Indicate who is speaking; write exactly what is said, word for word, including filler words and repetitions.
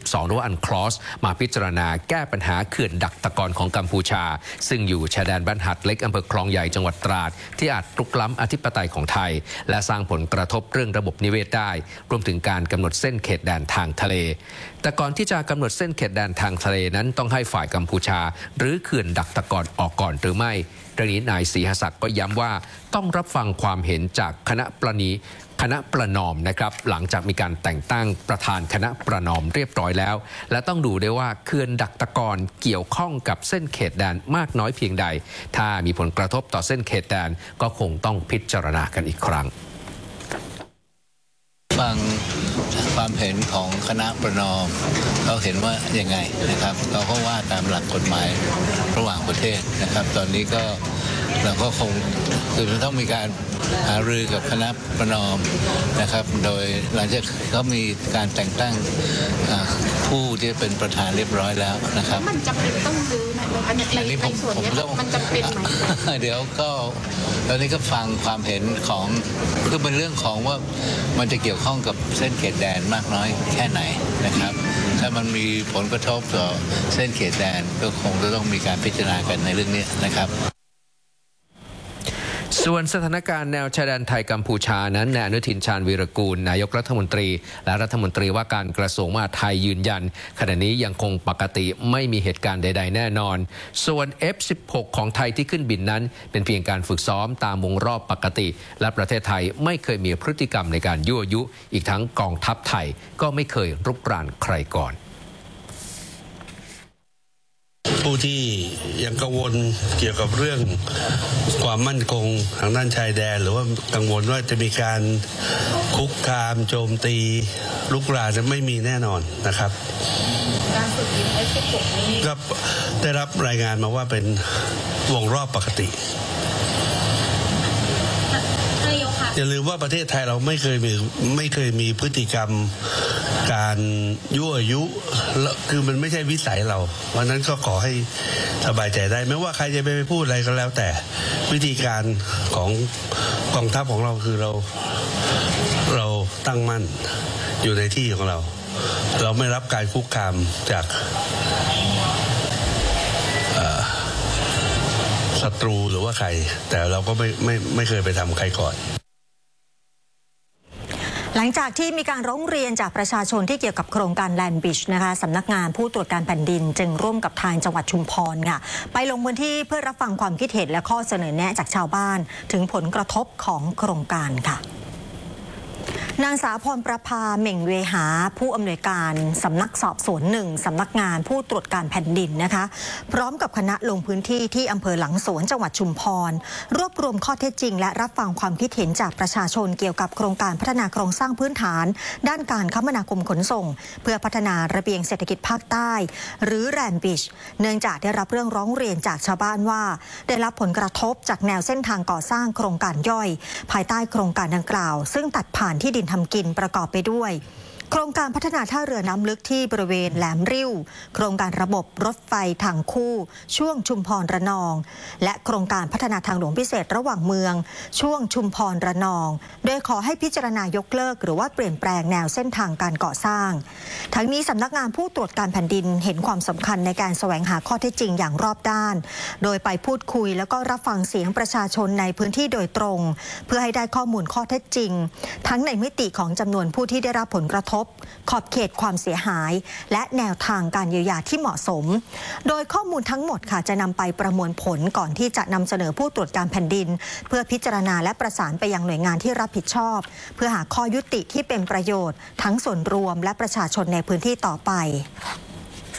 Speaker 1: บสองหรือว่าอันคลอสมาพิจารณาแก้ปัญหาเขื่อนดักตะกอนของกัมพูชาซึ่งอยู่ชายแดนบ้านหัดเล็กอำเภอคลองใหญ่จังหวัดตราดที่อาจรุกล้ำอธิปไตยของไทยและสร้างผลกระทบเรื่องระบบนิเวศได้รวมถึงการกำหนดเส้นเขตแดนทางทะเลแต่ก่อนที่จะกำหนดเส้นเขตแดนทางทะเลนั้นต้องให้ฝ่ายกัมพูชาหรือเขื่อนดักตะกอนออกก่อนหรือไม่เรื่องนี้นายศรีหศักดิ์ก็ย้ำว่าต้องรับฟังความเห็นจากคณะประนีคณะประนอมนะครับหลังจากมีการแต่งตั้งประธานคณะประนอมเรียบร้อยแล้วและต้องดูด้วยว่าเขื่อนดักตะกอนเกี่ยวข้องกับเส้นเขตแดนมากน้อยเพียงใดถ้ามีผลกระทบต่อเส้นเขตแดนก็คงต้องพิจารณากันอีกครั้ง
Speaker 2: ฟังความเห็นของคณะประนอมเขาเห็นว่ายังไงนะครับเราก็ว่าตามหลักกฎหมายระหว่างประเทศนะครับตอนนี้ก็เราก็คงคือต้องมีการหารือกับคณะประนอมนะครับโดยหลังจากเขามีการแต่งตั้งผู้ที่เป็นประธานเรียบร้อยแล้วนะครับ
Speaker 3: มันจำเป็นต้องรื้อไหมในในส่วนนี้มันจำเป็นไหม
Speaker 2: เดี๋ยวก็ตอนนี้ก็ฟังความเห็นของคือเป็นเรื่องของว่ามันจะเกี่ยวข้องกับเส้นเขตแดนมากน้อยแค่ไหนนะครับถ้ามันมีผลกระทบต่อเส้นเขตแดนก็คงจะต้องมีการพิจารณากันในเรื่องนี้นะครับ
Speaker 1: ส่วนสถานการณ์แนวชายแดนไทยกัมพูชานั้นนายอนุทินชาญวีรกูลนายกรัฐมนตรีและรัฐมนตรีว่าการกระทรวงมหาดไทยยืนยันขณะนี้ยังคงปกติไม่มีเหตุการณ์ใดๆแน่นอนส่วน เอฟ สิบหก ของไทยที่ขึ้นบินนั้นเป็นเพียงการฝึกซ้อมตามวงรอบปกติและประเทศไทยไม่เคยมีพฤติกรรมในการยั่วยุอีกทั้งกองทัพไทยก็ไม่เคยรุกรานใครก่อน
Speaker 4: ผู้ที่ยังกังวลเกี่ยวกับเรื่องความมั่นคงทางด้านชายแดนหรือว่ากังวลว่าจะมีการคุกคามโจมตีลุกรานจะไม่มีแน่นอนนะครับ
Speaker 3: การฝึกยิงเอฟสิบหกนี้
Speaker 4: ก็ได้รับรายงานมาว่าเป็นวงรอบปกติอย่าลืมว่าประเทศไทยเราไม่เคยมีไม่เคยมีพฤติกรรมการยั่วยุคือมันไม่ใช่วิสัยเราเพราะนั้นก็ขอให้สบายใจได้ไม่ว่าใครจะไปพูดอะไรก็แล้วแต่วิธีการของกองทัพของเราคือเราเราตั้งมั่นอยู่ในที่ของเราเราไม่รับการคุกคามจากศัตรูหรือว่าใครแต่เราก็ไม่ไม่ไม่เคยไปทำใครก่อน
Speaker 5: หลังจากที่มีการร้องเรียนจากประชาชนที่เกี่ยวกับโครงการแลนด์บริดจ์นะคะสำนักงานผู้ตรวจการแผ่นดินจึงร่วมกับทางจังหวัดชุมพรค่ะไปลงพื้นที่เพื่อรับฟังความคิดเห็นและข้อเสนอแนะจากชาวบ้านถึงผลกระทบของโครงการค่ะนางสาวพรประภาเหม่งเวหาผู้อำนวยการสำนักสอบสวนหนึ่งสำนักงานผู้ตรวจการแผ่นดินนะคะพร้อมกับคณะลงพื้นที่ที่อำเภอหลังสวนจังหวัดชุมพรรวบรวมข้อเท็จจริงและรับฟังความคิดเห็นจากประชาชนเกี่ยวกับโครงการพัฒนาโครงสร้างพื้นฐานด้านการคมนาคมขนส่งเพื่อพัฒนาระเบียงเศรษฐกิจภาคใต้หรือแลนด์บริดจ์เนื่องจากได้รับเรื่องร้องเรียนจากชาวบ้านว่าได้รับผลกระทบจากแนวเส้นทางก่อสร้างโครงการย่อยภายใต้โครงการดังกล่าวซึ่งตัดผ่านที่ดินทำกินประกอบไปด้วยโครงการพัฒนาท่าเรือน้ำลึกที่บริเวณแหลมริ้วโครงการระบบรถไฟทางคู่ช่วงชุมพรระนองและโครงการพัฒนาทางหลวงพิเศษระหว่างเมืองช่วงชุมพรระนองโดยขอให้พิจารณายกเลิกหรือว่าเปลี่ยนแปลงแนวเส้นทางการก่อสร้างทั้งนี้สำนักงานผู้ตรวจการแผ่นดินเห็นความสำคัญในการแสวงหาข้อเท็จจริงอย่างรอบด้านโดยไปพูดคุยแล้วก็รับฟังเสียงประชาชนในพื้นที่โดยตรงเพื่อให้ได้ข้อมูลข้อเท็จจริงทั้งในมิติของจำนวนผู้ที่ได้รับผลกระทบขอบเขตความเสียหายและแนวทางการเยียวยาที่เหมาะสมโดยข้อมูลทั้งหมดค่ะจะนำไปประมวลผลก่อนที่จะนำเสนอผู้ตรวจการแผ่นดินเพื่อพิจารณาและประสานไปยังหน่วยงานที่รับผิดชอบเพื่อหาข้อยุติที่เป็นประโยชน์ทั้งส่วนรวมและประชาชนในพื้นที่ต่อไป